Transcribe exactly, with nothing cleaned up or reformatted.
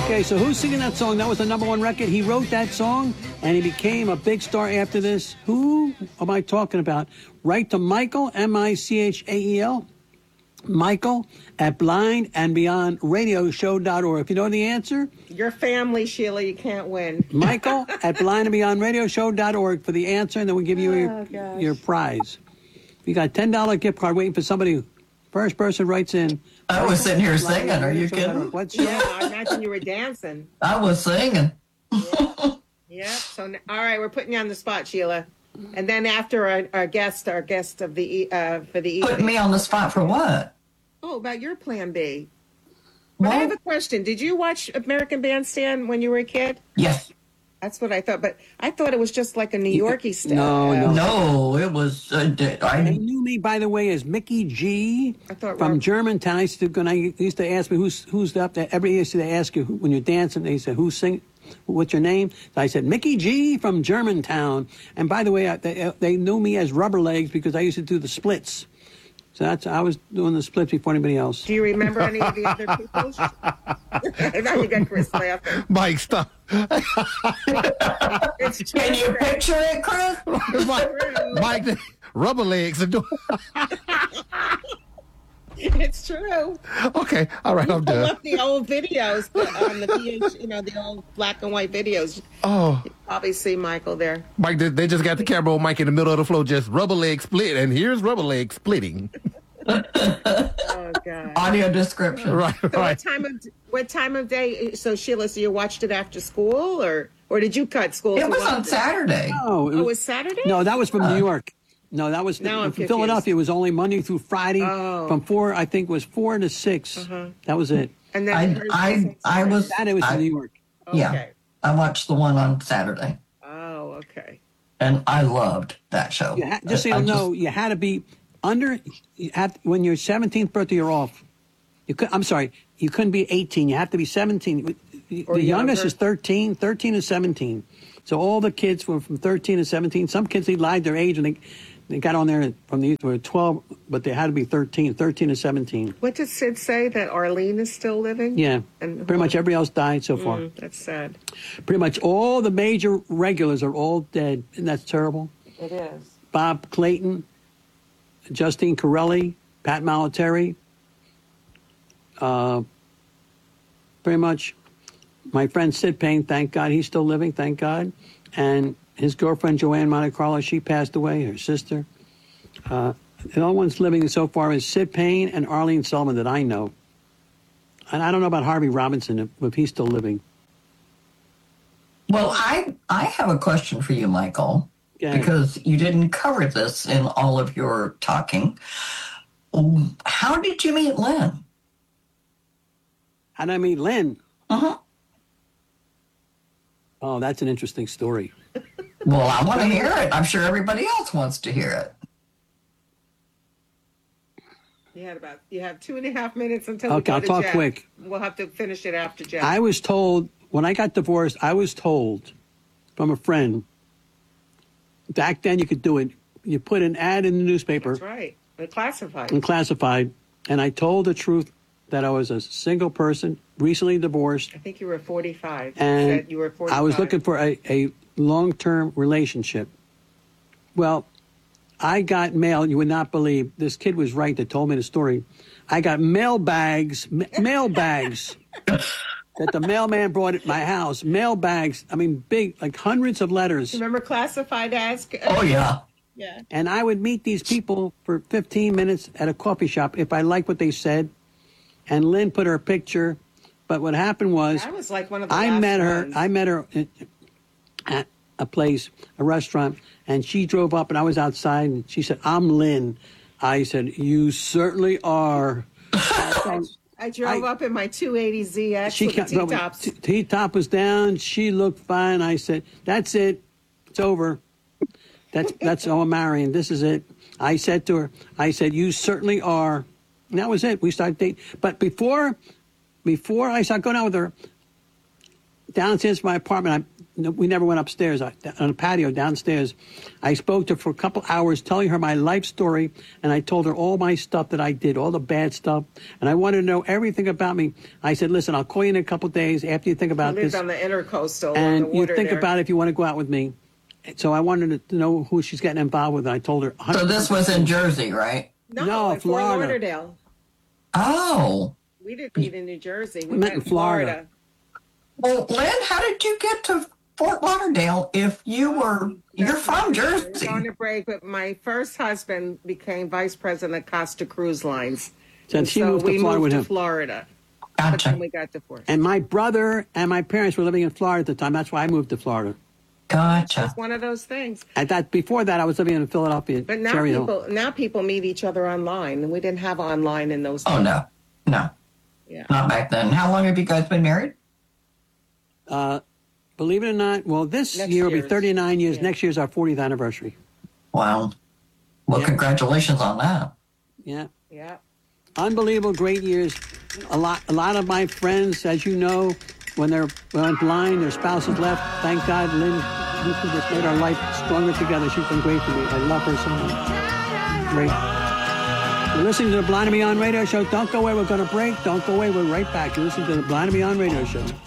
Okay, so who's singing that song? That was the number one record. He wrote that song, and he became a big star after this. Who am I talking about? Write to Michael, M I C H A E L, Michael at blind and beyond radio show dot org. If you know the answer, your family, Sheila, you can't win. Michael at blind and beyond radio show dot org for the answer, and then we'll give you oh, your, your prize. You got a ten dollar gift card waiting for somebody. First person writes in. I was sitting here singing. Are you kidding? What's yeah, I imagine you were dancing. I was singing. Yeah. yeah. So, all right, we're putting you on the spot, Sheila. And then after our, our guest, our guest of the uh, for the evening. Put me on the spot for what? Oh, about your plan B. But I have a question. Did you watch American Bandstand when you were a kid? Yes. That's what I thought. But I thought it was just like a New Yorkie stuff. No, no. No, it was... Uh, I They knew me, by the way, as Mickey G I thought from Rob- Germantown. I used to, when I used to ask me, who's who's up there? Everybody used to ask you, when you're dancing, they said, who's singing? What's your name? So I said, Mickey G from Germantown. And by the way, I, they, they knew me as Rubber Legs because I used to do the splits. So that's I was doing the splits before anybody else. Do you remember any of the other people? Now you got Chris laughing. Mike, stop. It's true. Can you picture it, Chris? Mike, Mike, Rubber Legs. Are doing... It's true. Okay, all right, I'm Pull done. up the old videos on the V H, you know, the old black and white videos. Oh, You probably see Michael there. Mike, they, they just got the camera on Mike in the middle of the floor, just Rubber Leg split, and here's Rubber Leg splitting. Oh God. Audio description. Right, So what right. time of what time of day? So Sheila, so you watched it after school, or or did you cut school? It to was watch on it? Saturday. Oh, Oh, it was Saturday. no, that was from New York. No, that was Now I'm from confused. Philadelphia. It was only Monday through Friday Oh. from four. I think it was four to six. Uh-huh. That was it. And then I, hers I, on I was... That it was I, in New York. Yeah, Okay. I watched the one on Saturday, Oh, okay. and I loved that show. You ha- just so you I- I know, you had to be under you have, when your seventeenth birthday. You're off. You could, I'm sorry, you couldn't be eighteen. You have to be seventeen. The Or youngest younger. is thirteen. thirteen and seventeen. So all the kids were from thirteen to seventeen. Some kids, they lied their age and they they got on there from the were twelve, but they had to be thirteen. thirteen to seventeen. What did Sid say? That Arlene is still living? Yeah, And pretty much everybody else died so far. Mm, that's sad. Pretty much all the major regulars are all dead. Isn't that terrible? It is. Bob Clayton, Justine Corelli, Pat Malleteri, uh, pretty much my friend Sid Payne, thank God he's still living, thank God. And his girlfriend Joanne Monte Carlo, she passed away, her sister. Uh, the only ones living so far is Sid Payne and Arlene Sullivan that I know. And I don't know about Harvey Robinson, if, if he's still living. Well, I I have a question for you, Michael, Yeah. because you didn't cover this in all of your talking. How did you meet Lynn? How did I meet Lynn? Uh-huh. Oh, that's an interesting story. Well, I want to hear it. I'm sure everybody else wants to hear it. You had about you have two and a half minutes until Okay, we go I'll to talk Jeff. quick. We'll have to finish it after Jeff. I was told, when I got divorced, I was told from a friend, back then you could do it. You put an ad in the newspaper That's right. They're classified. and classified, and I told the truth that I was a single person, recently divorced, I think you were forty-five. You and said you were forty-five. I was looking for a, a long-term relationship. Well, I got mail. You would not believe. This kid was right that told me the story. I got mail bags, ma- mail bags that the mailman brought at my house. Mail bags. I mean, big, like hundreds of letters. Remember classified ads? Oh, yeah. Yeah. And I would meet these people for fifteen minutes at a coffee shop if I liked what they said. And Lynn put her picture. But what happened was, I was like one of the I last met her. ones. I met her at a place, a restaurant, and she drove up, and I was outside, and she said, "I'm Lynn." I said, "You certainly are." So I drove I- up in my two eighty Z X she with the ca- no, T-tops. T- T-top was down. She looked fine. I said, "That's it. It's over. That's that's all I'm marrying. This is it." I said to her, "I said, you certainly are." And that was it. We started dating. But before, before I started going out with her, downstairs from my apartment, I, no, we never went upstairs. I, on a patio downstairs, I spoke to her for a couple hours, telling her my life story, and I told her all my stuff that I did, all the bad stuff, and I wanted to know everything about me. I said, listen, I'll call you in a couple days after you think about I lived this. on the intercoastal. And on the you water think there. about if you want to go out with me. So I wanted to know who she's getting involved with. And I told her. So this was in Jersey, right? No, No, in Fort Florida. Lauderdale. Oh. We didn't meet in New Jersey. We, We met in Florida. Well, Lynn, how did you get to Fort Lauderdale if you were, you're from We were Jersey? on a break, but my first husband became vice president of Costa Cruise Lines. So And she so moved to we Florida moved with to him. Florida. But Gotcha. then we got divorced. And my brother and my parents were living in Florida at the time. That's why I moved to Florida. Gotcha. It's one of those things. At that, before that, I was living in Philadelphia, But now Cherry Hill. people now people meet each other online, and we didn't have online in those days. Oh, no. No, Yeah. not back then. How long have you guys been married? Uh, believe it or not, well, this Next year will be year's. thirty-nine years. Yeah. Next year's our fortieth anniversary. Wow. Well, Yeah. congratulations on that. Yeah. Yeah. Unbelievable, great years. A lot, a lot of my friends, as you know, when they're went blind, their spouses left. Thank God, Lynn, Lynn just made our life stronger together. She's been great for me. I love her so much. Great. You're listening to the Blind and Beyond Radio Show. Don't go away. We're going to break. Don't go away. We're right back. You're listening to the Blind and Beyond Radio Show.